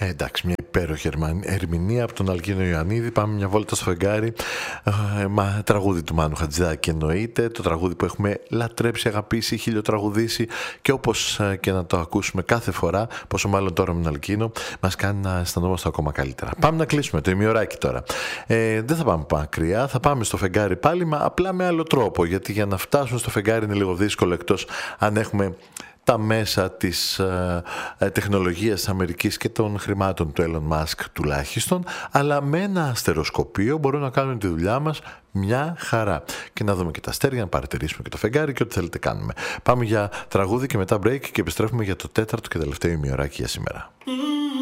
Εντάξει, μια υπέροχη ερμηνεία από τον Αλκίνο Ιωαννίδη. Πάμε μια βόλτα στο φεγγάρι. Τραγούδι του Μάνου Χατζηδάκη εννοείται. Το τραγούδι που έχουμε λατρέψει, αγαπήσει, χιλιοτραγουδήσει και όπως και να το ακούσουμε κάθε φορά, πόσο μάλλον τώρα με τον Αλκίνο, μας κάνει να αισθανόμαστε ακόμα καλύτερα. Πάμε να κλείσουμε το ημιωράκι τώρα. Δεν θα πάμε μακριά, θα πάμε στο φεγγάρι πάλι, απλά με άλλο τρόπο. Γιατί για να φτάσουμε στο φεγγάρι είναι λίγο δύσκολο, εκτός αν έχουμε τα μέσα της τεχνολογίας της Αμερικής και των χρημάτων του Elon Musk τουλάχιστον, αλλά με ένα αστεροσκοπείο μπορούμε να κάνουμε τη δουλειά μας μια χαρά και να δούμε και τα αστέρια, να παρατηρήσουμε και το φεγγάρι και ό,τι θέλετε κάνουμε. Πάμε για τραγούδι και μετά break και επιστρέφουμε για το τέταρτο και τελευταίο ημιωράκι για σήμερα.